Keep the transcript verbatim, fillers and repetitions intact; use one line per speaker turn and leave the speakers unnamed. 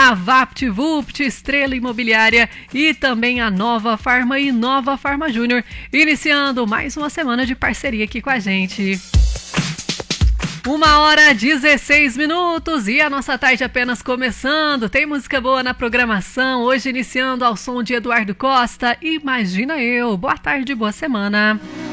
a VaptVupt, Estrela Imobiliária e também a Nova Farma e Nova Farma Júnior, iniciando mais uma semana de parceria aqui com a gente. Uma hora dezesseis minutos e a nossa tarde apenas começando. Tem música boa na programação, hoje iniciando ao som de Eduardo Costa, Imagina Eu. Boa tarde, boa semana.